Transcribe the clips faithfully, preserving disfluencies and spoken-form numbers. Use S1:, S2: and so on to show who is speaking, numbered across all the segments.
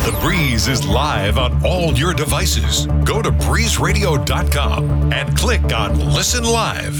S1: The Breeze is live on all your devices. Go to breeze radio dot com and click on Listen Live.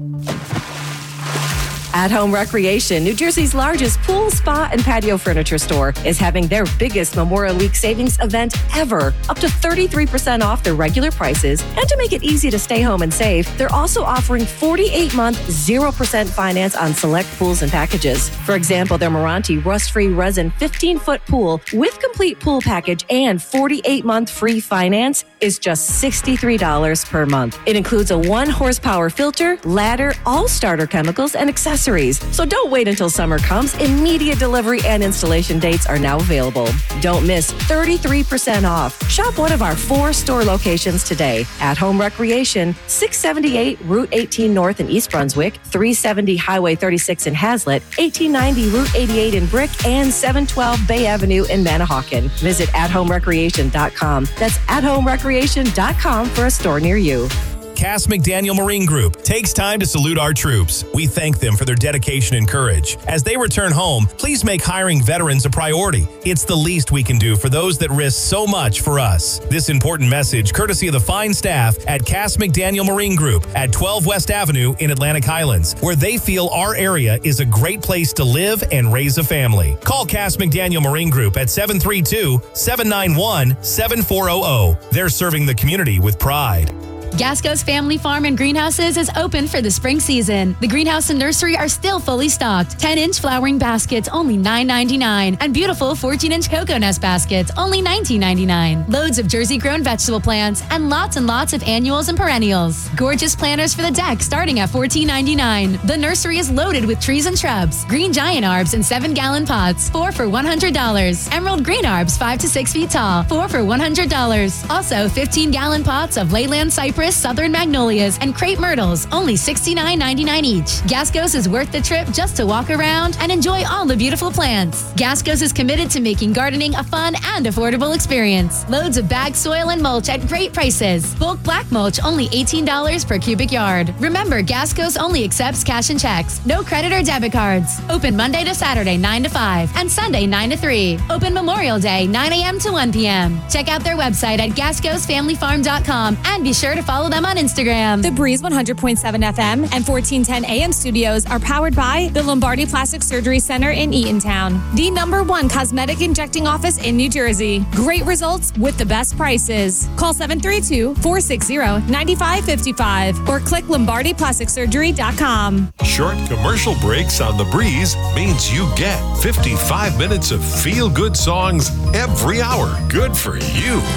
S2: At Home Recreation, New Jersey's largest pool, spa, and patio furniture store, is having their biggest Memorial Week savings event ever. Up to thirty-three percent off their regular prices. And to make it easy to stay home and save, they're also offering forty-eight month, zero percent finance on select pools and packages. For example, their Meranti rust-free resin fifteen foot pool with complete pool package and forty-eight month free finance is just sixty-three dollars per month. It includes a one horsepower filter, ladder, all starter chemicals, and accessories. So don't wait until summer comes. Immediate delivery and installation dates are now available. Don't miss thirty-three percent off. Shop one of our four store locations today. At Home Recreation, six seventy-eight Route eighteen North in East Brunswick, three seventy Highway thirty-six in Hazlet, eighteen ninety Route eighty-eight in Brick, and seven twelve Bay Avenue in Manahawkin. Visit at home recreation dot com. That's at home recreation dot com for a store near you.
S3: Cass McDaniel Marine Group takes time to salute our troops. We thank them for their dedication and courage. As they return home, please make hiring veterans a priority. It's the least we can do for those that risk so much for us. This important message, courtesy of the fine staff at Cass McDaniel Marine Group at twelve West Avenue in Atlantic Highlands, where they feel our area is a great place to live and raise a family. Call Cass McDaniel Marine Group at seven three two, seven nine one, seven four zero zero. They're serving the community with pride.
S4: Gasco's Family Farm and Greenhouses is open for the spring season. The greenhouse and nursery are still fully stocked. ten inch flowering baskets, only nine ninety-nine. And beautiful fourteen inch cocoa nest baskets, only nineteen ninety-nine. Loads of Jersey-grown vegetable plants and lots and lots of annuals and perennials. Gorgeous planters for the deck starting at fourteen ninety-nine. The nursery is loaded with trees and shrubs. Green giant arbs in seven gallon pots, four for one hundred dollars. Emerald green arbs, five to six feet tall, four for one hundred dollars. Also, fifteen gallon pots of Leyland cypress, southern magnolias, and crepe myrtles, only sixty-nine ninety-nine each. Gasco's is worth the trip just to walk around and enjoy all the beautiful plants. Gasco's is committed to making gardening a fun and affordable experience. Loads of bagged soil and mulch at great prices. Bulk black mulch, only eighteen dollars per cubic yard. Remember, Gasco's only accepts cash and checks. No credit or debit cards. Open Monday to Saturday, nine to five, and Sunday, nine to three. Open Memorial Day, nine a.m. to one p.m. Check out their website at gascos family farm dot com and be sure to follow them on Instagram.
S5: The Breeze one hundred point seven F M and fourteen ten A M studios are powered by the Lombardi Plastic Surgery Center in Eatontown, the number one cosmetic injecting office in New Jersey. Great results with the best prices. Call seven three two, four six zero, nine five five five or click lombardi plastic surgery dot com.
S1: Short commercial breaks on The Breeze means you get fifty-five minutes of feel-good songs every hour. Good for you.